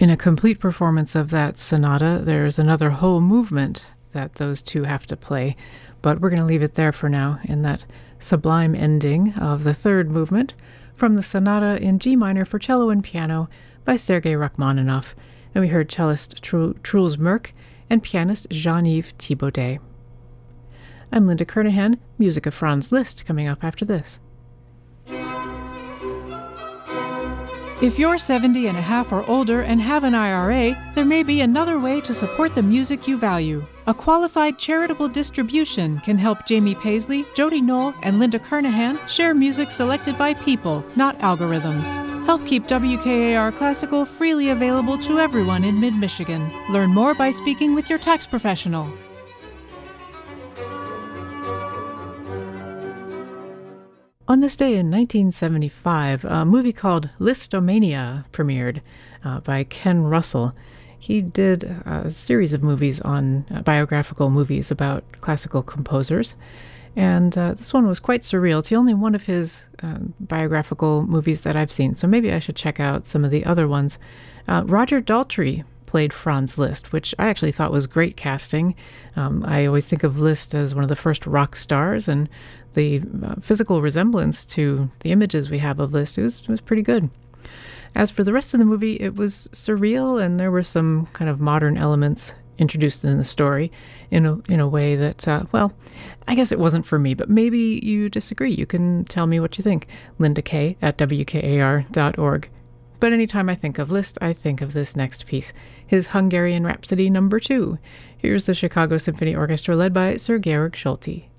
In a complete performance of that sonata, there's another whole movement that those two have to play, but we're going to leave it there for now in that sublime ending of the third movement from the sonata in G minor for cello and piano by Sergei Rachmaninoff, and we heard cellist Truls Merk and pianist Jean-Yves Thibaudet. I'm Linda Kernahan, music of Franz Liszt coming up after this. If you're 70 and a half or older and have an IRA, there may be another way to support the music you value. A qualified charitable distribution can help Jamie Paisley, Jody Knoll, and Linda Kernahan share music selected by people, not algorithms. Help keep WKAR Classical freely available to everyone in mid-Michigan. Learn more by speaking with your tax professional. On this day in 1975, a movie called Listomania premiered by Ken Russell. He did a series of movies on biographical movies about classical composers, and this one was quite surreal. It's the only one of his biographical movies that I've seen, so maybe I should check out some of the other ones. Roger Daltrey played Franz Liszt, which I actually thought was great casting. I always think of Liszt as one of the first rock stars, and the physical resemblance to the images we have of Liszt was pretty good. As for the rest of the movie, it was surreal, and there were some kind of modern elements introduced in the story in a way that, well, I guess it wasn't for me, but maybe you disagree. You can tell me what you think. LindaK@WKAR.org. But anytime I think of Liszt, I think of this next piece, his Hungarian Rhapsody No. 2. Here's the Chicago Symphony Orchestra led by Sir Georg Solti.